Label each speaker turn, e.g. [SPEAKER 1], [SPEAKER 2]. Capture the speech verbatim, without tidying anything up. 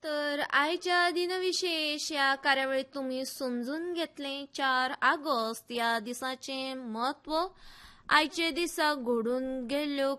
[SPEAKER 1] तर आयच्या दिनविशेष या कार्यावळीत तुम्ही समजून घेतले. चार ऑगस्ट या दिसाचे महत्व. आयचे दिसा घडून गेल्ल्यो